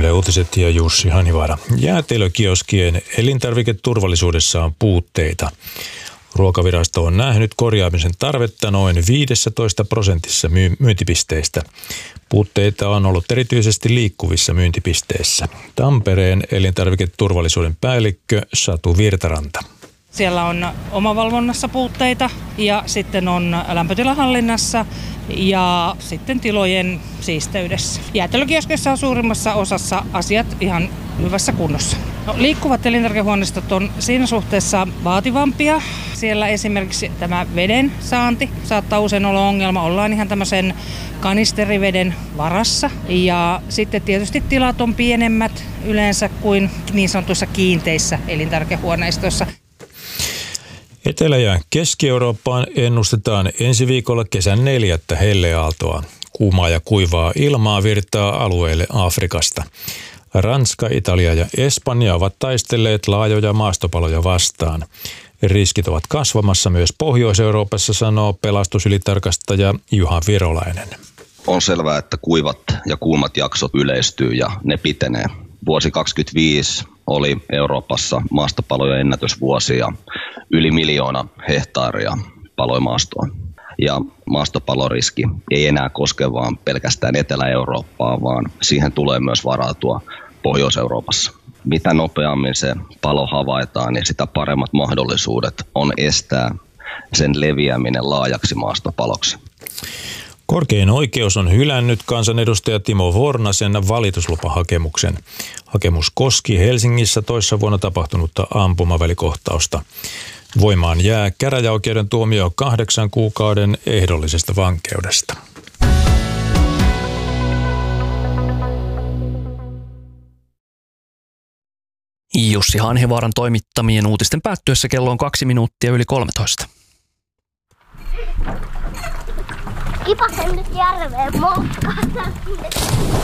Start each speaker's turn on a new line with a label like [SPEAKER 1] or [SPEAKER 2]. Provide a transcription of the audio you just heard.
[SPEAKER 1] Yle Uutiset ja Jussi Hanivaara. Jäätelökioskien elintarviketurvallisuudessa on puutteita. Ruokavirasto on nähnyt korjaamisen tarvetta noin 15% myyntipisteistä. Puutteita on ollut erityisesti liikkuvissa myyntipisteissä. Tampereen elintarviketurvallisuuden päällikkö Satu Virtaranta.
[SPEAKER 2] Siellä on omavalvonnassa puutteita ja sitten on lämpötilahallinnassa ja sitten tilojen siisteydessä. Jäätelökioskeissa on suurimmassa osassa asiat ihan hyvässä kunnossa. Liikkuvat elintarvikehuoneistot on siinä suhteessa vaativampia. Siellä esimerkiksi tämä veden saanti saattaa usein olla ongelma. Ollaan ihan tämmöisen kanisteriveden varassa. Ja sitten tietysti tilat on pienemmät yleensä kuin niin sanotuissa kiinteissä elintarvikehuoneistoissa.
[SPEAKER 1] Etelä- ja Keski-Eurooppaan ennustetaan ensi viikolla kesän 4. helleaaltoa. Kuumaa ja kuivaa ilmaa virtaa alueelle Afrikasta. Ranska, Italia ja Espanja ovat taistelleet laajoja maastopaloja vastaan. Riskit ovat kasvamassa myös Pohjois-Euroopassa, sanoo pelastusylitarkastaja Juha Virolainen.
[SPEAKER 3] On selvää, että kuivat ja kuumat jaksot yleistyy ja ne pitenee. Vuosi 2025 oli Euroopassa maastopalojen ennätysvuosi ja yli 1 miljoona hehtaaria paloi maastoa. Ja maastopaloriski ei enää koske vaan pelkästään Etelä-Eurooppaa, vaan siihen tulee myös varautua Pohjois-Euroopassa. Mitä nopeammin se palo havaitaan, niin sitä paremmat mahdollisuudet on estää sen leviäminen laajaksi maastopaloksi.
[SPEAKER 1] Korkein oikeus on hylännyt kansanedustaja Timo Vornasen valituslupahakemuksen. Hakemus koski Helsingissä toissa vuonna tapahtunutta ampumavälikohtausta. Voimaan jää käräjäoikeuden tuomio 8 kuukauden ehdollisesta vankeudesta.
[SPEAKER 4] Jussi Hanhivaaran toimittamien uutisten päättyessä kello on 2:02.
[SPEAKER 5] Kipasen nyt järveen moukkaan.